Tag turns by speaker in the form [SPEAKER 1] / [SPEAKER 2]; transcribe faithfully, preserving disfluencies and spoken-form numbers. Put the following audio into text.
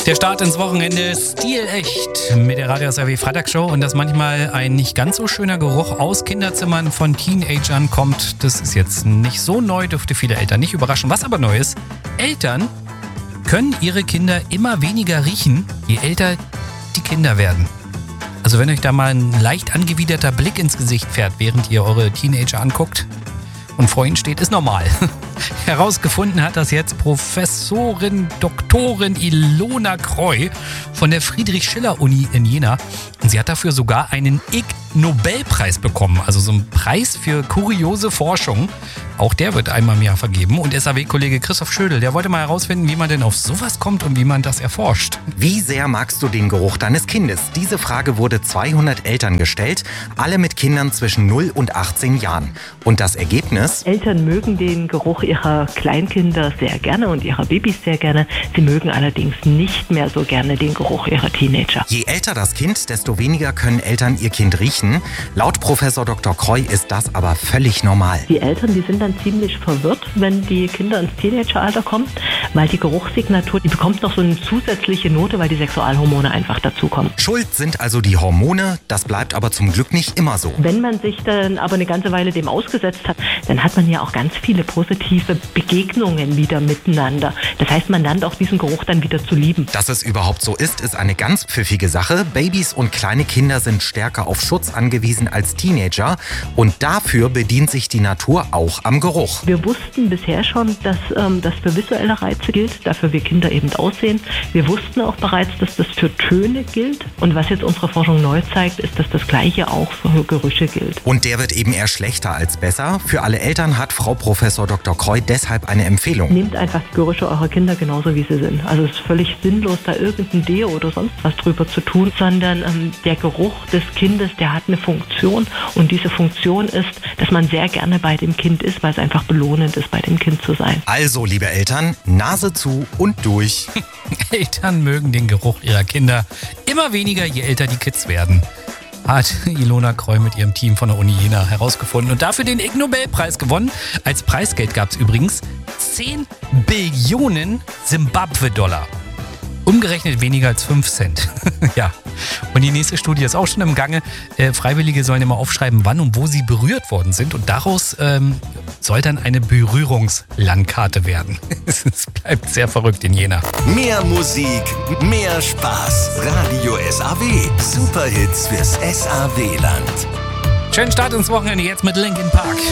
[SPEAKER 1] Der Start ins Wochenende stilecht mit der Radio S R W Freitagsshow und dass manchmal ein nicht ganz so schöner Geruch aus Kinderzimmern von Teenagern kommt, das ist jetzt nicht so neu, dürfte viele Eltern nicht überraschen. Was aber neu ist, Eltern können ihre Kinder immer weniger riechen, je älter die Kinder werden. Also wenn euch da mal ein leicht angewiderter Blick ins Gesicht fährt, während ihr eure Teenager anguckt und vor ihnen steht, ist normal. Herausgefunden hat das jetzt Professorin Doktorin Ilona Kreu von der Friedrich-Schiller-Uni in Jena. Und sie hat dafür sogar einen Ig Nobelpreis bekommen, also so einen Preis für kuriose Forschung. Auch der wird einmal im Jahr vergeben. Und S A W-Kollege Christoph Schödel, der wollte mal herausfinden, wie man denn auf sowas kommt und wie man das erforscht.
[SPEAKER 2] Wie sehr magst du den Geruch deines Kindes? Diese Frage wurde zweihundert Eltern gestellt, alle mit Kindern zwischen null und achtzehn Jahren. Und das Ergebnis?
[SPEAKER 3] Eltern mögen den Geruch ihrer Kleinkinder sehr gerne und ihrer Babys sehr gerne. Sie mögen allerdings nicht mehr so gerne den Geruch ihrer Teenager.
[SPEAKER 2] Je älter das Kind, desto weniger können Eltern ihr Kind riechen. Laut Professor Doktor Kreu ist das aber völlig normal.
[SPEAKER 3] Die Eltern, die sind dann ziemlich verwirrt, wenn die Kinder ins Teenageralter kommen, weil die Geruchssignatur, die bekommt noch so eine zusätzliche Note, weil die Sexualhormone einfach dazukommen.
[SPEAKER 2] Schuld sind also die Hormone, das bleibt aber zum Glück nicht immer so.
[SPEAKER 3] Wenn man sich dann aber eine ganze Weile dem ausgesetzt hat, dann hat man ja auch ganz viele positive Begegnungen wieder miteinander. Das heißt, man lernt auch diesen Geruch dann wieder zu lieben.
[SPEAKER 2] Dass es überhaupt so ist, ist eine ganz pfiffige Sache. Babys und kleine Kinder sind stärker auf Schutz angewiesen als Teenager und dafür bedient sich die Natur auch am Geruch.
[SPEAKER 3] Wir wussten bisher schon, dass ähm, das für visuelle Reize gilt, dafür wie Kinder eben aussehen. Wir wussten auch bereits, dass das für Töne gilt. Und was jetzt unsere Forschung neu zeigt, ist, dass das Gleiche auch für Gerüche gilt.
[SPEAKER 2] Und der wird eben eher schlechter als besser. Für alle Eltern hat Frau Professor Doktor Kreu deshalb eine Empfehlung.
[SPEAKER 3] Nehmt einfach die Gerüche eurer Kinder genauso, wie sie sind. Also es ist völlig sinnlos, da irgendein Deo oder sonst was drüber zu tun, sondern ähm, der Geruch des Kindes, der hat eine Funktion. Und diese Funktion ist, dass man sehr gerne bei dem Kind ist, weil es einfach belohnend ist, bei dem Kind zu sein.
[SPEAKER 2] Also, liebe Eltern, Nase zu und durch.
[SPEAKER 1] Eltern mögen den Geruch ihrer Kinder immer weniger, je älter die Kids werden. Hat Ilona Kreu mit ihrem Team von der Uni Jena herausgefunden und dafür den Ig Nobelpreis gewonnen. Als Preisgeld gab es übrigens zehn Billionen Simbabwe-Dollar. Umgerechnet weniger als fünf Cent. Ja. Und die nächste Studie ist auch schon im Gange. Äh, Freiwillige sollen immer aufschreiben, wann und wo sie berührt worden sind. Und daraus ähm, soll dann eine Berührungslandkarte werden. Es bleibt sehr verrückt in Jena.
[SPEAKER 4] Mehr Musik, mehr Spaß. Radio S A W. Superhits fürs S A W-Land.
[SPEAKER 1] Schönen Start ins Wochenende jetzt mit Linkin Park.